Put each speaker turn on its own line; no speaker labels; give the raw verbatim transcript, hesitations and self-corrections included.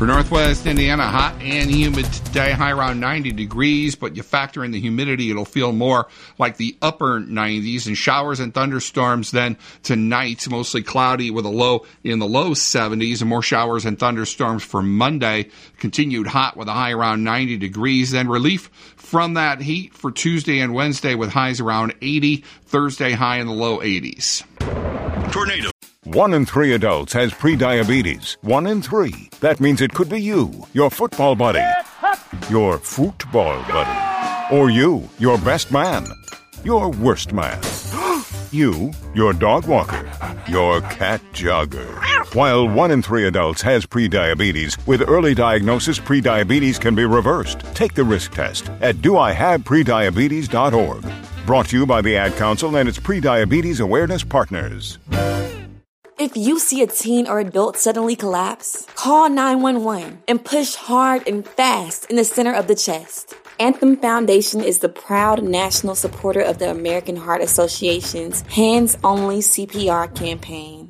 For Northwest Indiana, hot and humid today, high around ninety degrees, but you factor in the humidity, it'll feel more like the upper nineties, and showers and thunderstorms then tonight, mostly cloudy with a low in the low seventies, and more showers and thunderstorms for Monday, continued hot with a high around ninety degrees, then relief from that heat for Tuesday and Wednesday with highs around eighty, Thursday high in the low eighties.
Tornado.
One in three adults has prediabetes. One in three. That means it could be you, your football buddy, your football buddy, or you, your best man, your worst man, you, your dog walker, your cat jogger. While one in three adults has prediabetes, with early diagnosis, prediabetes can be reversed. Take the risk test at do I have prediabetes dot org. Brought to you by the Ad Council and its Prediabetes Awareness Partners.
If you see a teen or adult suddenly collapse, call nine one one and push hard and fast in the center of the chest. Anthem Foundation is the proud national supporter of the American Heart Association's Hands Only C P R campaign.